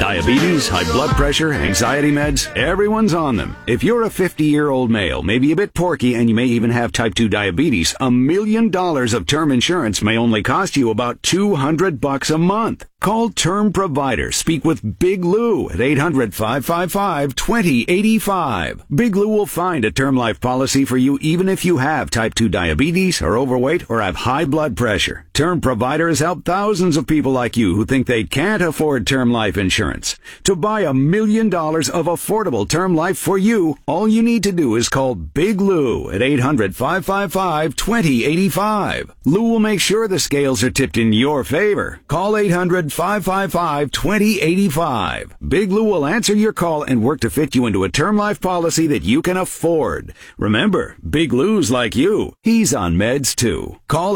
Diabetes, high blood pressure, anxiety meds, everyone's on them. If you're a 50-year-old male, maybe a bit porky, and you may even have type 2 diabetes, $1 million of term insurance may only cost you about $200 a month. Call Term Provider. Speak with Big Lou at 800-555-2085. Big Lou will find a term life policy for you even if you have type 2 diabetes, are overweight, or have high blood pressure. Term Provider has helped thousands of people like you who think they can't afford term life insurance. To buy $1 million of affordable term life for you, all you need to do is call Big Lou at 800-555-2085. Lou will make sure the scales are tipped in your favor. Call 800-555-2085. Big Lou will answer your call and work to fit you into a term life policy that you can afford. Remember, Big Lou's like you. He's on meds too. Call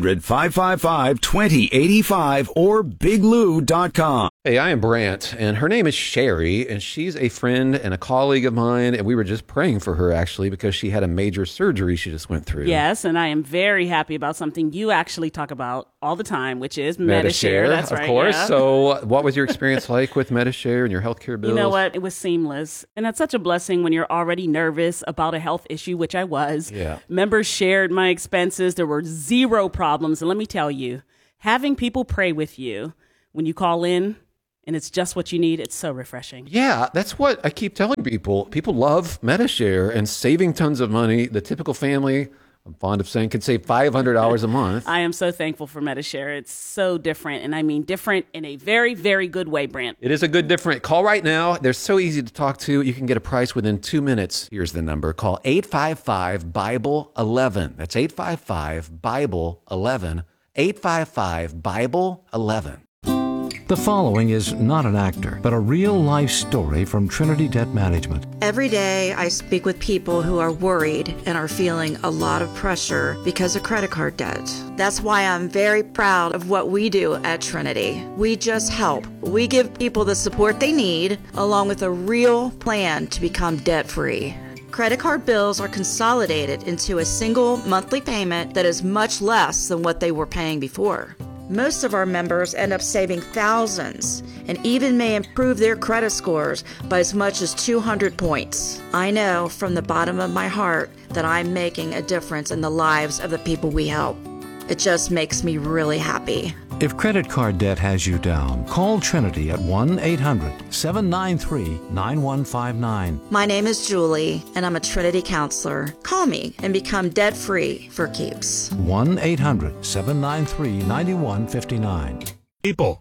800-555-2085 or biglou.com. Hey, I am Brant, and her name is Sherry, and she's a friend and a colleague of mine, and we were just praying for her, actually, because she had a major surgery she just went through. Yes, and I am very happy about something you actually talk about all the time, which is Medi-Share. That's right, of course. Yeah. So what was your experience like with Medi-Share and your healthcare bills? You know what? It was seamless, and that's such a blessing when you're already nervous about a health issue, which I was. Yeah. Members shared my expenses. There were zero problems, and let me tell you, having people pray with you when you call in, and it's just what you need, it's so refreshing. Yeah, that's what I keep telling people. People love Medi-Share and saving tons of money. The typical family, I'm fond of saying, can save $500 a month. I am so thankful for Medi-Share. It's so different, and I mean different in a very, very good way, Brant. It is a good different. Call right now. They're so easy to talk to. You can get a price within 2 minutes. Here's the number. Call 855-BIBLE-11. That's 855-BIBLE-11. 855-BIBLE-11. The following is not an actor, but a real-life story from Trinity Debt Management. Every day I speak with people who are worried and are feeling a lot of pressure because of credit card debt. That's why I'm very proud of what we do at Trinity. We just help. We give people the support they need, along with a real plan to become debt-free. Credit card bills are consolidated into a single monthly payment that is much less than what they were paying before. Most of our members end up saving thousands and even may improve their credit scores by as much as 200 points. I know from the bottom of my heart that I'm making a difference in the lives of the people we help. It just makes me really happy. If credit card debt has you down, call Trinity at 1-800-793-9159. My name is Julie, and I'm a Trinity counselor. Call me and become debt-free for keeps. 1-800-793-9159. People.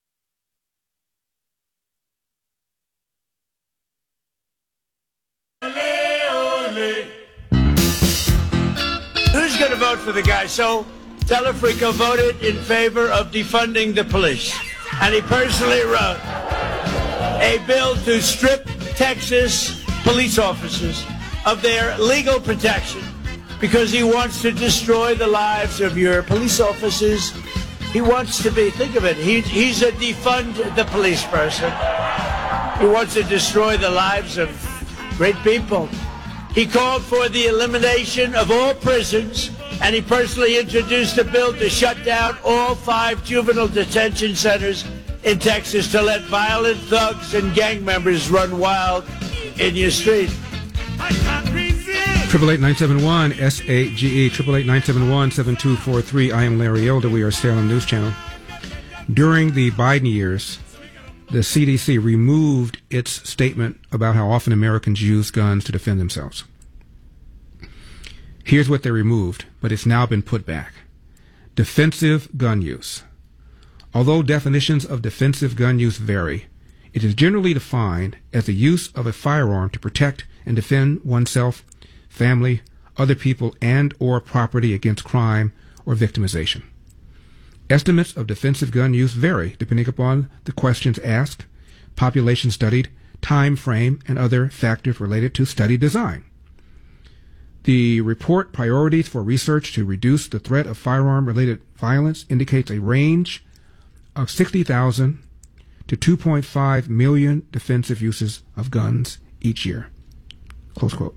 Who's going to vote for the guy? So Telefrico voted in favor of defunding the police. And he personally wrote a bill to strip Texas police officers of their legal protection because he wants to destroy the lives of your police officers. He wants to be, think of it, he's a defund the police person. He wants to destroy the lives of great people. He called for the elimination of all prisons, and he personally introduced a bill to shut down all 5 juvenile detention centers in Texas to let violent thugs and gang members run wild in your street. 888-971-SAGE, 888-971-7243. I am Larry Elder. We are Salem News Channel. During the Biden years, the CDC removed its statement about how often Americans use guns to defend themselves. Here's what they removed, but it's now been put back. Defensive gun use. Although definitions of defensive gun use vary, it is generally defined as the use of a firearm to protect and defend oneself, family, other people, and or property against crime or victimization. Estimates of defensive gun use vary depending upon the questions asked, population studied, time frame, and other factors related to study design. The report Priorities for Research to Reduce the Threat of Firearm-Related Violence indicates a range of 60,000 to 2.5 million defensive uses of guns each year. Close quote.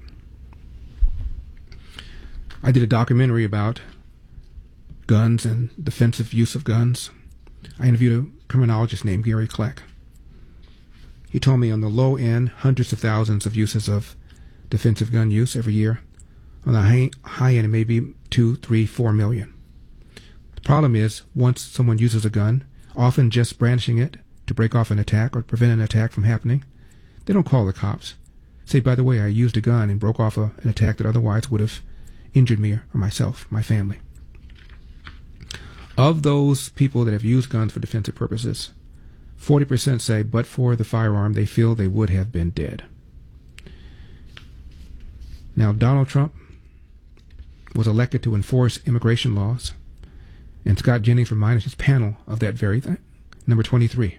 I did a documentary about guns and defensive use of guns. I interviewed a criminologist named Gary Kleck. He told me on the low end, hundreds of thousands of uses of defensive gun use every year. On the high end, it may be 2, 3, 4 million. The problem is, once someone uses a gun, often just brandishing it to break off an attack or prevent an attack from happening, they don't call the cops. Say, by the way, I used a gun and broke off an attack that otherwise would have injured me or myself, my family. Of those people that have used guns for defensive purposes, 40% say, but for the firearm, they feel they would have been dead. Now, Donald Trump was elected to enforce immigration laws, and Scott Jennings reminded his panel of that very thing. Number 23.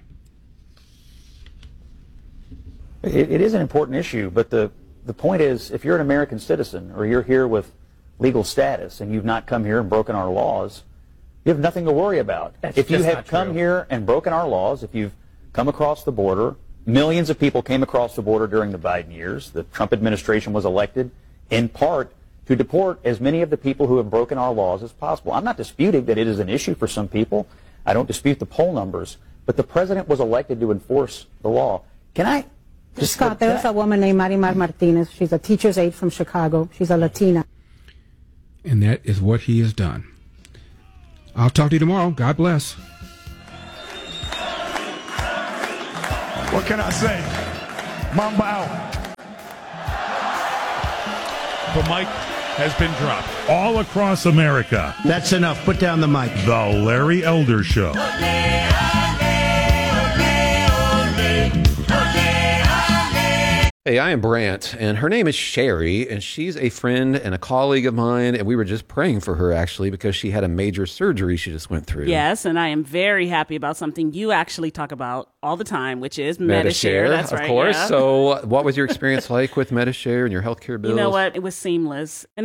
It is an important issue, but the point is, if you're an American citizen or you're here with legal status and you've not come here and broken our laws, you have nothing to worry about. If you have come here and broken our laws, if you've come across the border, millions of people came across the border during the Biden years. The Trump administration was elected in part to deport as many of the people who have broken our laws as possible. I'm not disputing that it is an issue for some people. I don't dispute the poll numbers, but the president was elected to enforce the law. Can I? Scott, there was a woman named Marimar Martinez. She's a teacher's aide from Chicago. She's a Latina. And that is what he has done. I'll talk to you tomorrow. God bless. What can I say? Mamba out. The mic has been dropped all across America. That's enough. Put down the mic. The Larry Elder Show. Hey, I am Brant, and her name is Sherry, and she's a friend and a colleague of mine, and we were just praying for her, actually, because she had a major surgery she just went through. Yes, and I am very happy about something you actually talk about all the time, which is Medi-Share. That's right, of course. yeah. So what was your experience like with Medi-Share and your healthcare bills? You know what? It was seamless.